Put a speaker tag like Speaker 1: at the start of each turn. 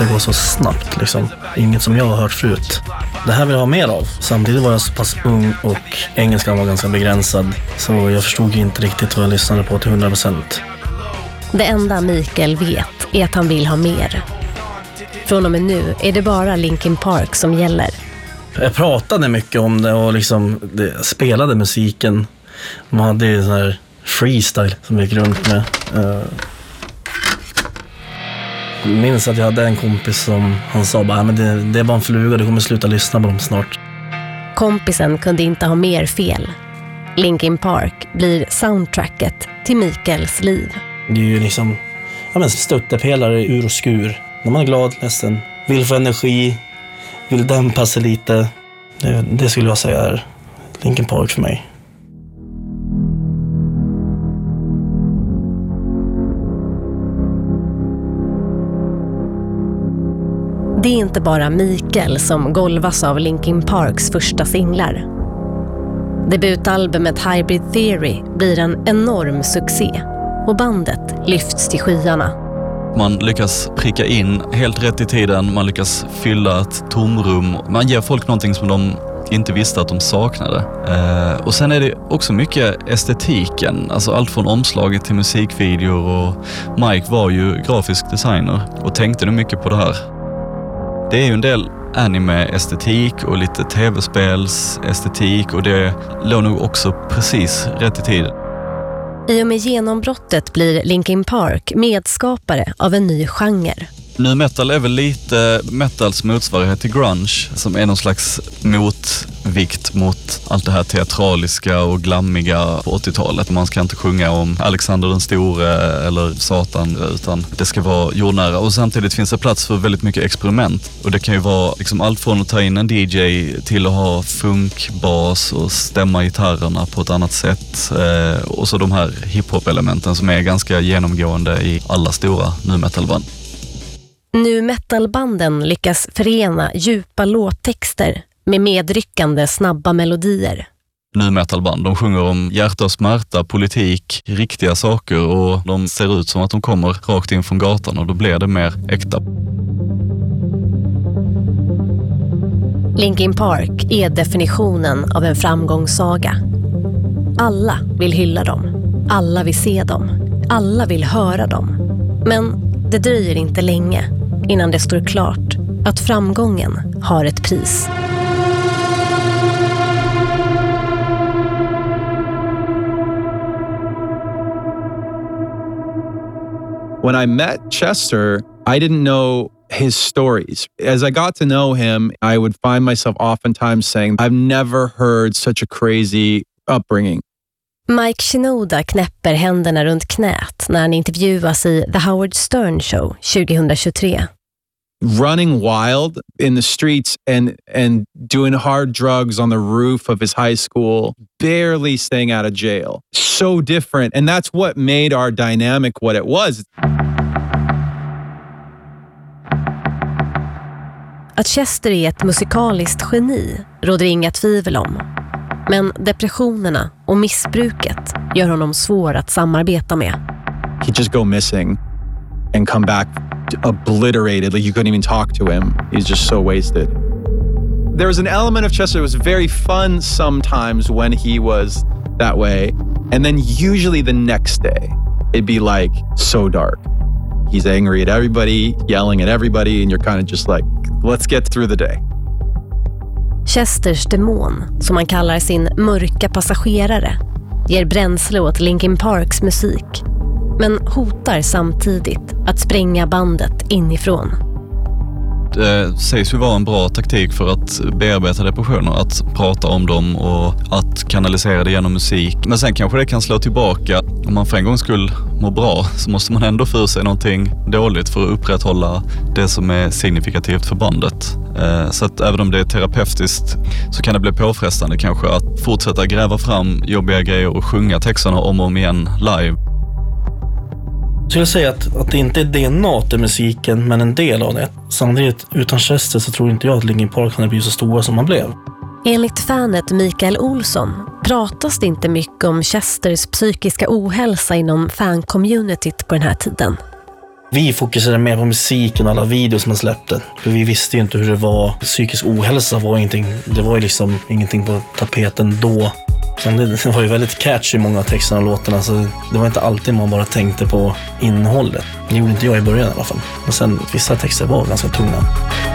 Speaker 1: det går så snabbt liksom. Inget som jag har hört förut. Det här vill jag ha mer av. Samtidigt var jag så pass ung och engelskan var ganska begränsad. Så jag förstod inte riktigt vad jag lyssnade på till 100%.
Speaker 2: Det enda Mikael vet är att han vill ha mer. Från och med nu är det bara Linkin Park som gäller.
Speaker 1: Jag pratade mycket om det och liksom spelade musiken. Man hade ju sån här freestyle som jag gick runt med. Jag minns att jag hade en kompis som han sa bara, men det är bara en fluga, du kommer sluta lyssna på dem snart.
Speaker 2: Kompisen kunde inte ha mer fel. Linkin Park blir soundtracket till Mikaels liv.
Speaker 1: Det är ju liksom stöttepelare ur och skur. När man är glad, ledsen, vill få energi, vill dämpa sig lite. Det skulle jag säga är Linkin Park för mig.
Speaker 2: Det är inte bara Mikael som golvas av Linkin Parks första singlar. Debutalbumet Hybrid Theory blir en enorm succé och bandet lyfts till skyarna.
Speaker 3: Man lyckas pricka in helt rätt i tiden, man lyckas fylla ett tomrum. Man ger folk någonting som de inte visste att de saknade. Och sen är det också mycket estetiken, alltså allt från omslaget till musikvideor, och Mike var ju grafisk designer och tänkte nog mycket på det här. Det är ju en del anime-estetik och lite tv-spels-estetik, och det låg nog också precis rätt i tiden.
Speaker 2: I och med genombrottet blir Linkin Park medskapare av en ny genre.
Speaker 3: Nu metal är väl lite metals motsvarighet till grunge, som är någon slags motvikt mot allt det här teatraliska och glammiga på 80-talet. Man ska inte sjunga om Alexander den store eller Satan, utan det ska vara jordnära. Och samtidigt finns det plats för väldigt mycket experiment. Och det kan ju vara liksom allt från att ta in en DJ till att ha funkbas och stämma gitarrerna på ett annat sätt. Och så de här hiphop-elementen som är ganska genomgående i alla stora nu metalband.
Speaker 2: Nu metalbanden lyckas förena djupa låttexter med medryckande snabba melodier.
Speaker 3: Nu metalband, de sjunger om hjärta och smärta, politik, riktiga saker, och de ser ut som att de kommer rakt in från gatan, och då blir det mer äkta.
Speaker 2: Linkin Park är definitionen av en framgångssaga. Alla vill hylla dem, alla vill se dem, alla vill höra dem. Men det dröjer inte länge innan det står klart att framgången har ett pris.
Speaker 4: When I met Chester, I didn't know his stories. As I got to know him, I would find myself oftentimes saying, I've never heard such a crazy upbringing.
Speaker 2: Mike Shinoda knäpper händerna runt knät när han intervjuas i The Howard Stern Show 2023.
Speaker 4: Running wild in the streets and doing hard drugs on the roof of his high school, barely staying out of jail. So different, and that's what made our dynamic what it was.
Speaker 2: Att Chester är ett musikaliskt geni råder inga tvivel om. Men depressionerna och missbruket gör honom svår att samarbeta med.
Speaker 4: He'd just go missing and come back obliterated, like you couldn't even talk to him. He's just so wasted. There was an element of Chester that was very fun sometimes when he was that way, and then usually the next day it'd be like so dark. He's angry at everybody, yelling at everybody, and you're kind of just like, let's get through the day.
Speaker 2: Chesters demon, som man kallar sin mörka passagerare, ger bränsle åt Linkin Parks musik, men hotar samtidigt att spränga bandet inifrån.
Speaker 3: Det sägs ju vara en bra taktik för att bearbeta depressioner, att prata om dem och att kanalisera det genom musik. Men sen kanske det kan slå tillbaka. Om man för en gång skulle må bra så måste man ändå få sig någonting dåligt för att upprätthålla det som är signifikativt för bandet. Så att även om det är terapeutiskt så kan det bli påfrestande kanske att fortsätta gräva fram jobbiga grejer och sjunga texterna om och om igen live.
Speaker 1: Så jag säger att det inte är DNA till musiken, men en del av det. Samtidigt, utan Chester så tror inte jag att Linkin Park hade blivit så stora som man blev.
Speaker 2: Enligt fanet Mikael Olsson pratas det inte mycket om Chesters psykiska ohälsa inom fan-communityt på den här tiden.
Speaker 1: Vi fokuserade mer på musiken och alla videos man släppte. För vi visste ju inte hur det var. Psykisk ohälsa var ingenting. Det var ju liksom ingenting på tapeten då. Sen det var ju väldigt catchy i många av texterna och låtarna. Så det var inte alltid man bara tänkte på innehållet. Det gjorde inte jag i början i alla fall. Men sen vissa texter var ganska tunga.